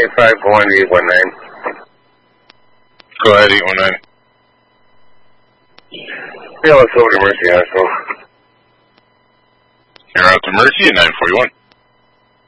985 going to 819. Go ahead, 819. Yeah, let's over to Mercy, asshole. You're out to Mercy at 941.